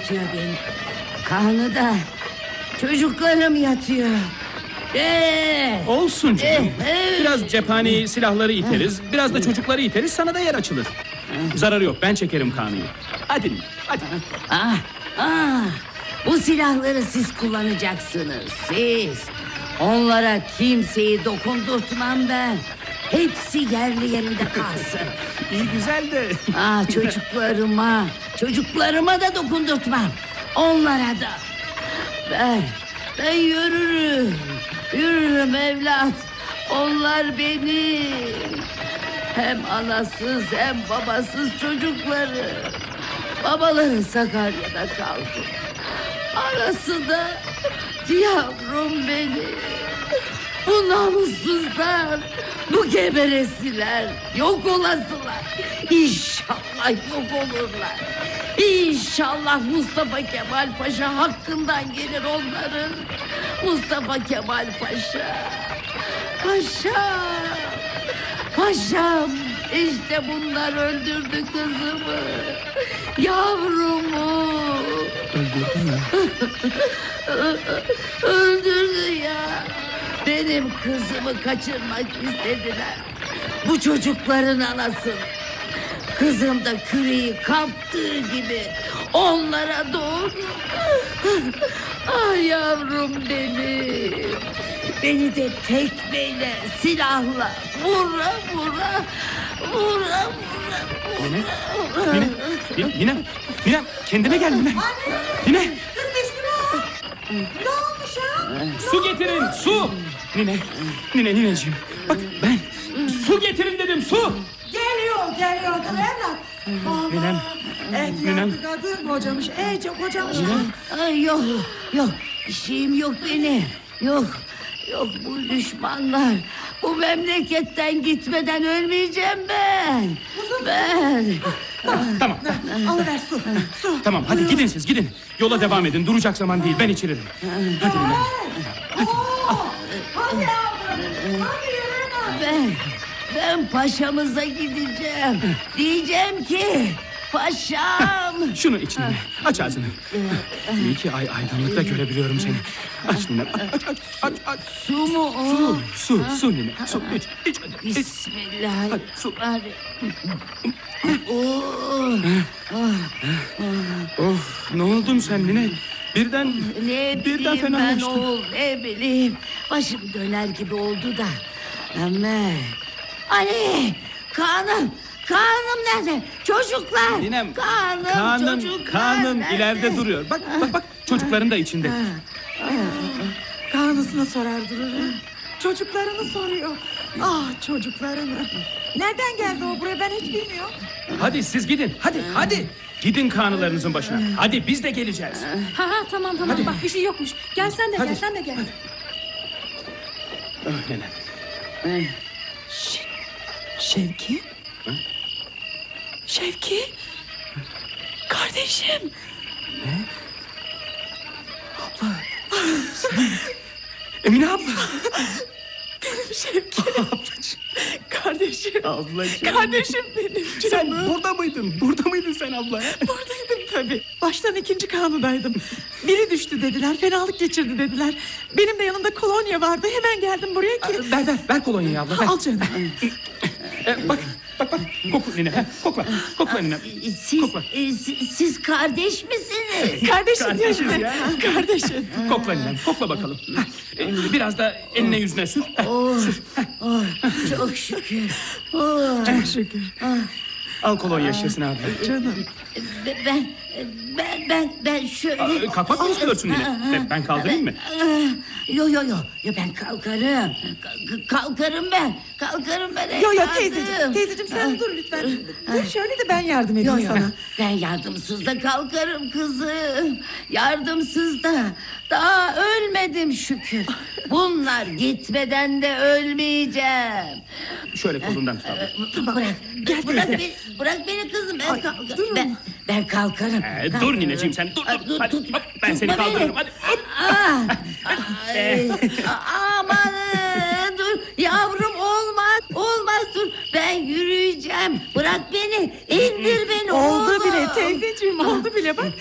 yatıyor benim. Karnıda çocuklarım yatıyor. Olsun canım. Biraz cephaneyi, silahları iteriz. Biraz da çocukları iteriz, sana da yer açılır. Zararı yok, ben çekerim Kaan'ı. Hadi, hadi. Bu silahları siz kullanacaksınız. Siz. Onlara kimseyi dokundurtmam ben. Hepsi yerli yerinde kalsın. İyi güzel de. Çocuklarıma da dokundurtmam. Onlara da. Ben yürürüm evlat. Onlar benim. Hem anasız hem babasız çocukları. Babaları Sakarya'da kaldı. Anası da yavrum benim. Bu namussuzlar, bu geberesiler yok olasılar. İnşallah yok olurlar. İnşallah Mustafa Kemal Paşa hakkından gelir onların. Mustafa Kemal Paşa. Paşam. İşte bunlar öldürdü kızımı. Yavrumu. Öldürdü mü? Öldürdü ya. Benim kızımı kaçırmak istediler. Bu çocukların anası. Kızım da küreği kaptığı gibi onlara doğru. Ah yavrum benim. Beni de tekmeyle, silahla vura. Ninem, kendine gel Ninem. Nine. Kız Müslüman. Ne olmuş ha? Su getirin, su. Nineciğim. Bak ben su getirin dedim, su. Geliyor kız evlat. Ninem. Ninem. Kadın kocamış, çok kocamış. Ay yok. Bir şeyim yok benim. Yok bu düşmanlar. Bu memleketten gitmeden ölmeyeceğim ben. Tamam. Alıver su. Tamam hadi gidin siz gidin. Yola devam edin, duracak zaman değil, ben içiririm. Hadi Ninem. Hadi yavrum. Hadi yürüme. Ben paşamıza gideceğim. Diyeceğim ki paşam. Şunu iç Nine, aç ağzını. İyi ki aydınlıkta görebiliyorum seni. Aç Ninem, aç. Su mu o? Su Nine, su iç hadi. Bismillahirrahmanirrahim. Ne oldun sen Nine? Birden Ne bileyim ben fenalaştın. oğul, ne bileyim. Başım döner gibi oldu da. Ama Ali, Kaan'ım nerede? Çocuklar. Ninem, Çocuklar Kaan'ın nerede? ileride duruyor. Bak çocukların da içinde. Kaan'ısını sorar dururum. Çocuklarını soruyor. Çocuklarını. Nereden geldi o buraya, ben hiç bilmiyorum. Hadi siz gidin, hadi. Gidin Kaan'ılarınızın başına. Hadi biz de geleceğiz. Tamam bak bir şey yokmuş. Gel sen de gel. Nene. Şevki? Hı? Şevki? Kardeşim. Ne? Abla. Emine abla. Şevki. Ablacığım. Kardeşim. Ablacığım. Kardeşim benim canım. Sen burada mıydın? Burada mıydın sen abla? Buradaydım tabii. Baştan ikinci kanundaydım. Biri düştü dediler, fenalık geçirdi dediler. Benim de yanımda kolonya vardı. Hemen geldim buraya ki. Ver kolonyayı abla. Ver. Al canım. Bak. Kokla Nine. Kokla Nine. Kokla. Siz kardeş misiniz? Kardeşiz ya. Kardeşim. Kokla Nine. Kokla bakalım. Biraz da eline yüzüne sür. Sür. Çok şükür. Çok şükür. Al kolonya şişesini abi. Canım. Ben şöyle... Kalkmak mı istiyorsun Nine? Ben kaldırayım mı? Yo ben kalkarım. Kalkarım ben. Yo evladım. teyzeciğim sen dur lütfen. Dur şöyle de ben yardım edeyim Yo. sana. Ben yardımsız da kalkarım kızım. Yardımsız da. Daha ölmedim şükür. Bunlar gitmeden de ölmeyeceğim. Şöyle kolundan tut abla. Bırak beni kızım. durun. Ben kalkarım. Dur Nineciğim sen dur. Hadi, hop, ben seni tutma kaldırırım. beni. Hadi. Aman dur yavrum, olmaz dur, ben yürüyeceğim, bırak beni, indir beni. Oldu oğlum. bile teyzeciğim, oldu bile bak.